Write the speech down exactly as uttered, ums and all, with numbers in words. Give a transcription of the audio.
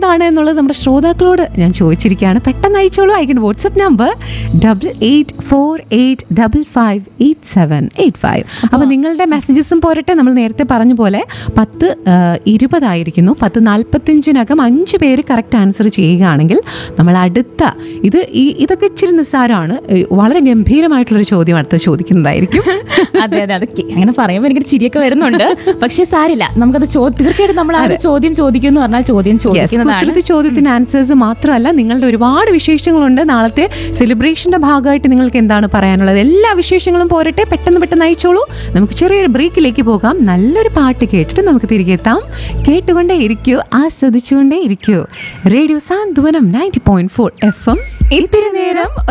എന്താണ് എന്നുള്ളത് നമ്മുടെ ശ്രോതാക്കളോട് ഞാൻ ചോദിച്ചിരിക്കുകയാണ്. പെട്ടെന്ന് അയച്ചോളൂ. അയക്കേണ്ട WhatsApp number double eight four eight double five eight seven eight five. അപ്പോൾ നിങ്ങളുടെ മെസ്സേജസും പോരട്ടെ. നമ്മൾ നേരത്തെ പറഞ്ഞ പോലെ പത്ത് ഇരുപതായിരിക്കുന്നു. പത്ത് നാൽപ്പത്തിയഞ്ചിനകം അഞ്ച് പേര് കറക്റ്റ് ആൻസർ ചെയ്യുകയാണെങ്കിൽ നമ്മൾ അടുത്ത ഇത് ഈ ഇതൊക്കെ ഇച്ചിരി നിസ്സാരമാണ്, വളരെ ഗംഭീരമായിട്ടുള്ളൊരു ചോദ്യം അടുത്ത് ചോദിക്കുന്നതായിരിക്കും. അതെ അതെ അതൊക്കെ അങ്ങനെ പറയുമ്പോൾ എനിക്കൊരു ചിരിയൊക്കെ വരുന്നുണ്ട്. പക്ഷേ സാരില്ല, നമുക്കത് തീർച്ചയായിട്ടും നമ്മൾ ആ ഒരു ചോദ്യം ചോദിക്കും എന്ന് പറഞ്ഞാൽ ചോദ്യം ചോദിക്കുന്നതാണ്. ചോദ്യത്തിന് ആൻസേഴ്സ് മാത്രമല്ല, നിങ്ങളുടെ ഒരുപാട് വിശേഷങ്ങളുണ്ട്. നാളത്തെ സെലിബ്രേഷന്റെ ഭാഗമായിട്ട് നിങ്ങൾക്ക് എന്താണ് പറയാനുള്ളത്? എല്ലാ വിശേഷങ്ങളും പോരട്ടെ. പെട്ടെന്ന് പെട്ടെന്ന് അയച്ചോളൂ. നമുക്ക് ചെറിയൊരു ബ്രേക്കിലേക്ക് പോകാം. നല്ലൊരു പാട്ട് കേട്ടിട്ട് നമുക്ക് തിരികെ എത്താം. കേട്ടുകൊണ്ടേ ഇരിക്കൂ, ആസ്വദിച്ചുകൊണ്ടേ ഇരിക്കൂ. റേഡിയോ സാന്ത്വനം ninety point four F M. ഇത്തിരി നേരം